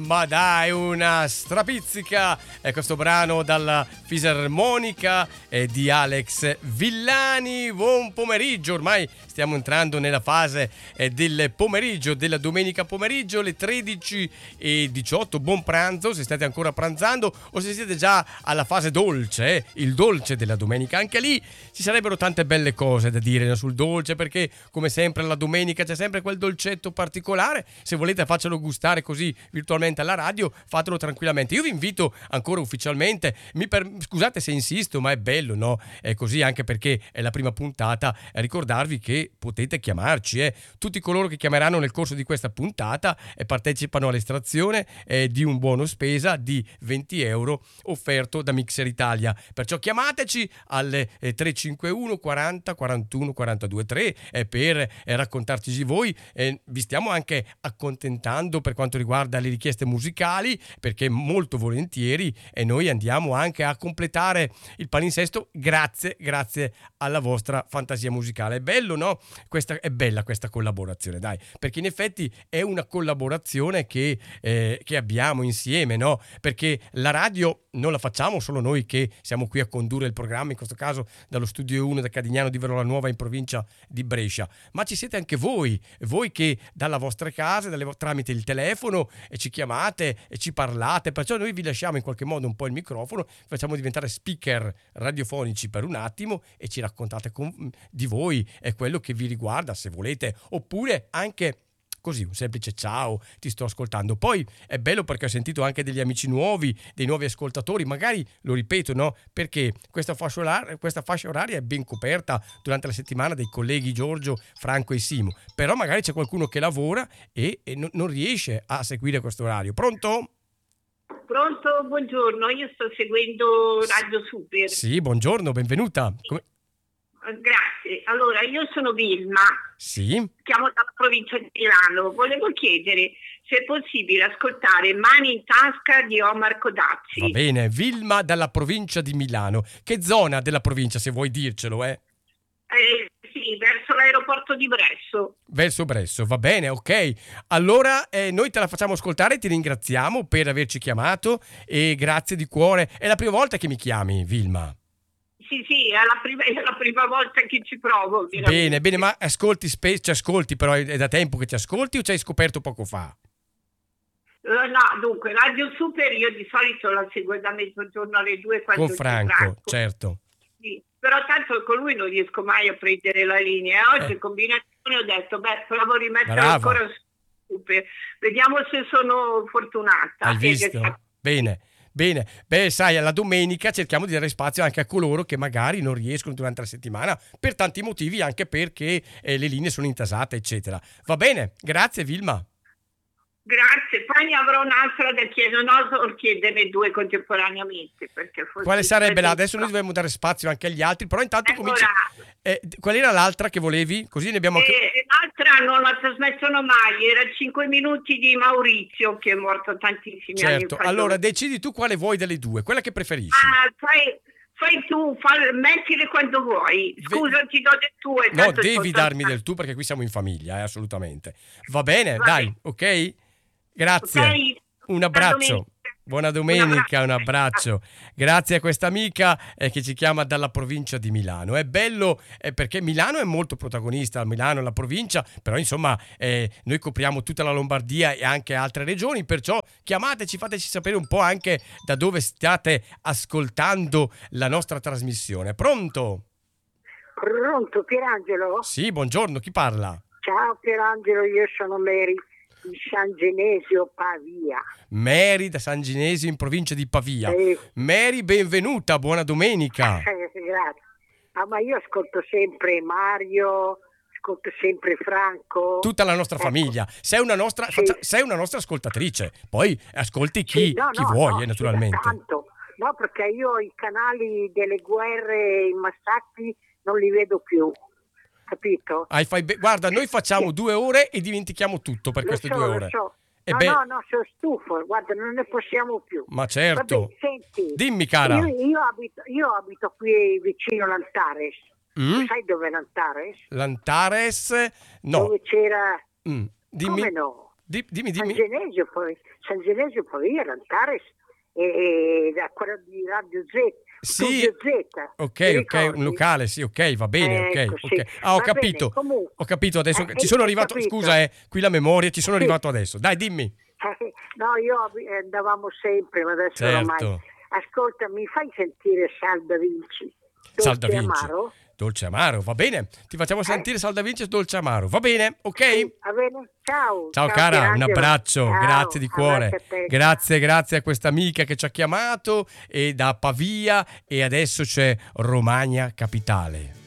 Ma dai, una strapizzica! È questo brano dalla fisarmonica di Alex Villani. Buon pomeriggio, ormai stiamo entrando nella fase del pomeriggio, della domenica pomeriggio, le 13:18. Buon pranzo se state ancora pranzando o se siete già alla fase dolce, il dolce della domenica. Anche lì ci sarebbero tante belle cose da dire sul dolce, perché come sempre la domenica c'è sempre quel dolcetto particolare. Se volete farcelo gustare così virtualmente alla radio, fatelo tranquillamente. Io vi invito ancora ufficialmente, scusate se insisto, ma è bello, no? È così, anche perché è la prima puntata, a ricordarvi che potete chiamarci, tutti coloro che chiameranno nel corso di questa puntata e partecipano all'estrazione di un buono spesa di 20 euro offerto da Mixer Italia. Perciò chiamateci alle 351 40 41 42 3 per raccontarci voi. Vi stiamo anche accontentando per quanto riguarda le richieste musicali, perché molto volentieri noi andiamo anche a completare il palinsesto grazie alla vostra fantasia musicale. È bello, no? È bella questa collaborazione, dai, perché in effetti è una collaborazione che abbiamo insieme, no? Perché la radio non la facciamo solo noi che siamo qui a condurre il programma, in questo caso dallo studio 1 da Cadignano di Verona Nuova in provincia di Brescia, ma ci siete anche voi che dalla vostra casa, tramite il telefono ci chiamate e ci parlate. Perciò noi vi lasciamo in qualche modo un po' il microfono, facciamo diventare speaker radiofonici per un attimo e ci raccontate di voi e quello che vi riguarda, se volete, oppure anche così un semplice ciao, ti sto ascoltando. Poi è bello perché ho sentito anche degli amici nuovi, dei nuovi ascoltatori, magari lo ripeto, no? Perché questa fascia oraria è ben coperta durante la settimana dai colleghi Giorgio, Franco e Simo, però magari c'è qualcuno che lavora e non riesce a seguire questo orario. Pronto? Pronto, buongiorno, io sto seguendo Radio Super. Sì, buongiorno, benvenuta. Grazie. Allora, io sono Vilma. Sì. Chiamo dalla provincia di Milano. Volevo chiedere se è possibile ascoltare Mani in tasca di Omar Codazzi. Va bene, Vilma dalla provincia di Milano. Che zona della provincia, se vuoi dircelo, Sì, verso l'aeroporto di Bresso. Verso Bresso, va bene, ok. Allora noi te la facciamo ascoltare, ti ringraziamo per averci chiamato e grazie di cuore. È la prima volta che mi chiami, Vilma? Sì, è la prima volta che ci provo. Bene, ma ascolti spesso, ascolti, però è da tempo che ti ascolti o ci hai scoperto poco fa? No, dunque, Radio Super io di solito la seguo da mezzogiorno alle 2 quando con Franco, certo. Sì, però tanto con lui non riesco mai a prendere la linea. Oggi in combinazione ho detto, provo a rimettere ancora su Super. Vediamo se sono fortunata. Hai visto? Bene, sai, alla domenica cerchiamo di dare spazio anche a coloro che magari non riescono durante la settimana per tanti motivi, anche perché le linee sono intasate, eccetera. Va bene, grazie Vilma. Grazie, poi ne avrò un'altra da chiedere, non chiederne due contemporaneamente. Perché quale sarebbe adesso noi dobbiamo dare spazio anche agli altri, però intanto comincia. Qual era l'altra che volevi? Così ne abbiamo l'altra non la trasmettono mai, era 5 minuti di Maurizio che è morto tantissimi anni fa. Certo, allora decidi tu quale vuoi delle due, quella che preferisci. Fai tu, mettile quando vuoi. Scusa, ti do del tuo. No, devi darmi del tu perché qui siamo in famiglia, assolutamente. Va bene, dai, ok? Grazie, okay. Un abbraccio. Buona domenica, un abbraccio. Grazie a questa amica che ci chiama dalla provincia di Milano. È bello perché Milano è molto protagonista, Milano è la provincia, però insomma noi copriamo tutta la Lombardia e anche altre regioni, perciò chiamateci, fateci sapere un po' anche da dove state ascoltando la nostra trasmissione. Pronto? Pronto, Pierangelo? Sì, buongiorno, chi parla? Ciao Pierangelo, io sono Mary di San Genesio, Pavia. Mary da San Genesio in provincia di Pavia. Mary, benvenuta, buona domenica. Grazie. Ma io ascolto sempre Mario, ascolto sempre Franco. Tutta la nostra famiglia. Sei una nostra ascoltatrice. Poi ascolti chi vuoi, naturalmente. Tanto. No, perché io i canali delle guerre, i massacri non li vedo più. Capito? Guarda, noi facciamo 2 ore e dimentichiamo tutto per queste 2 ore. Lo so. No, sono stufo, guarda, non ne possiamo più. Ma certo. Vabbè, senti, dimmi, cara. Io abito qui vicino l'Antares. Sai dov'è l'Antares? L'Antares? No. Dove c'era... Dimmi. Come no? Dimmi. San Genesio Pavia, Antares e da quello di Radio Z. Sì, Z, ok, un locale, sì, ok, va bene, ecco, ok. sì. Ho Va capito, bene, comunque, ho capito adesso, ci sono arrivato, capito. scusa, qui la memoria, ci sono arrivato adesso, dai, dimmi. No, io andavamo sempre, ma adesso ormai. Certo. Ascolta, mi fai sentire Salda Vinci? Salda Vinci. Amaro? Dolce amaro, va bene. Ti facciamo sentire Salda Vinci e Dolce amaro, va bene? Ok? Sì, va bene. Ciao. Ciao cara, Pierangelo. un abbraccio, Ciao, grazie di cuore. grazie a te. Grazie a questa amica che ci ha chiamato e da Pavia e adesso c'è Romagna Capitale.